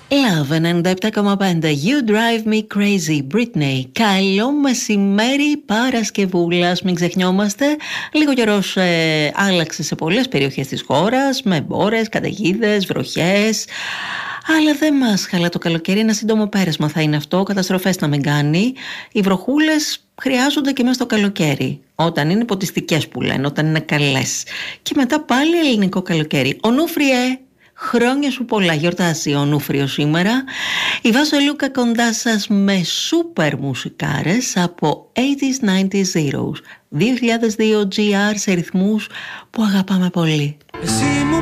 Love 97,5. You drive me crazy, Britney. Καλό μεσημέρι Παρασκευούλας. Μην ξεχνιόμαστε, λίγο καιρός άλλαξε σε πολλές περιοχές της χώρας, με μπόρες, καταιγίδες, βροχές. Αλλά δεν μας χαλά το καλοκαίρι, ένα σύντομο πέρασμα θα είναι αυτό, καταστροφές να μην κάνει. Οι βροχούλες χρειάζονται και μέσα στο καλοκαίρι, όταν είναι ποτιστικές που λένε, όταν είναι καλές. Και μετά πάλι ελληνικό καλοκαίρι. Ο Νούφριε, χρόνια σου πολλά, γιορτάζει ο Νούφριος σήμερα. Η Βάσο Λούκα κοντά σας με σούπερ μουσικάρες από 80s, 90s, zeros. 2002 GR σε ρυθμούς που αγαπάμε πολύ.